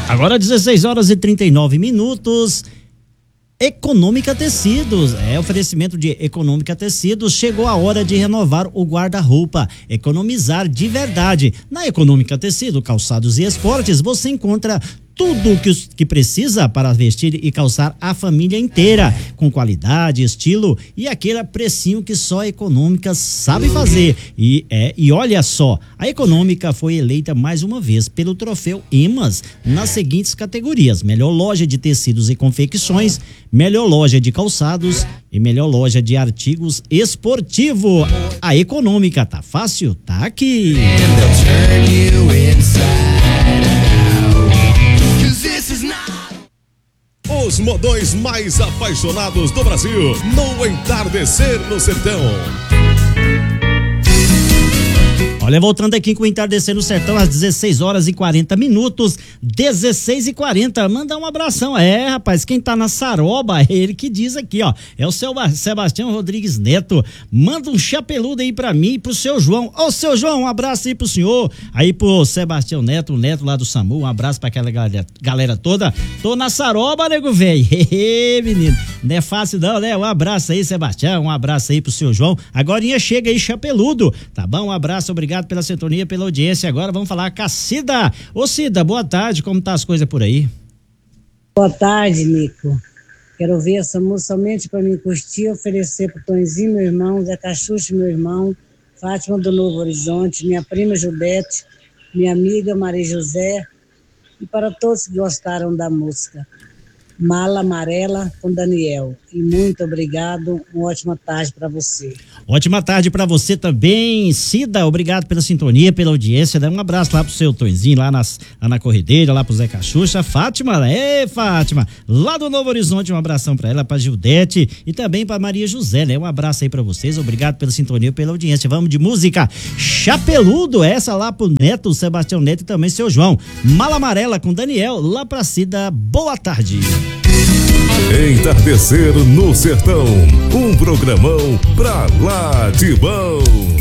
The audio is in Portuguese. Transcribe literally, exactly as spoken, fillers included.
Agora dezesseis horas e trinta e nove minutos. Econômica Tecidos, é oferecimento de Econômica Tecidos. Chegou a hora de renovar o guarda-roupa, economizar de verdade. Na Econômica Tecido, calçados e esportes, você encontra tudo o que, que precisa para vestir e calçar a família inteira, com qualidade, estilo e aquele precinho que só a Econômica sabe fazer. E, é, e olha só, a Econômica foi eleita mais uma vez pelo troféu EMAS nas seguintes categorias: melhor loja de tecidos e confecções, melhor loja de calçados e melhor loja de artigos esportivos. A Econômica tá fácil? Tá aqui. Os modões mais apaixonados do Brasil, no Entardecer no Sertão. Olha, voltando aqui com o Entardecer no Sertão, às dezesseis horas e quarenta minutos, dezesseis e quarenta, manda um abração. É, rapaz, quem tá na Saroba, é ele que diz aqui, ó, é o seu Sebastião Rodrigues Neto. Manda um chapeludo aí pra mim e pro seu João. Ô, seu João, um abraço aí pro senhor, aí pro Sebastião Neto, o Neto lá do SAMU, um abraço pra aquela galera, galera toda. Tô na Saroba, nego velho. Menino, não é fácil não, né? Um abraço aí, Sebastião, um abraço aí pro seu João. Agorinha chega aí, chapeludo, tá bom? Um abraço, obrigado pela sintonia, pela audiência. Agora vamos falar com a Cida. Ô Cida, boa tarde, como tá as coisas por aí? Boa tarde, Nico. Quero ouvir essa música somente para me curtir, oferecer pro Tonzinho, meu irmão, Zé Cachucho, meu irmão, Fátima do Novo Horizonte, minha prima Judete, minha amiga Maria José, e para todos que gostaram da música. Mala Amarela com Daniel. E muito obrigado, uma ótima tarde para você. Ótima tarde para você também, Cida, obrigado pela sintonia, pela audiência, dá um abraço lá pro seu Tonzinho, lá, nas, lá na Corrideira, lá pro Zé Cachucha, Fátima, é Fátima, lá do Novo Horizonte, um abração para ela, pra Gildete e também pra Maria José, né, um abraço aí para vocês, obrigado pela sintonia, pela audiência. Vamos de música, Chapeludo, essa lá pro Neto, Sebastião Neto e também seu João. Mala Amarela com Daniel, lá pra Cida, boa tarde. Entardecer no Sertão, um programão pra lá de bom.